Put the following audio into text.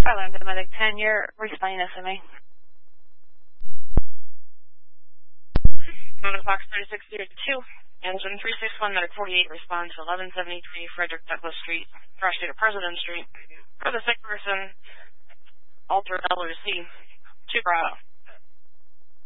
Skyline Medic 10, you're responding SMA. Fox 3602, engine 361, Medic 48, respond to 1173 Frederick Douglass Street, Crash to President Street, for the sick person, Alter LOC, 2 Bravo.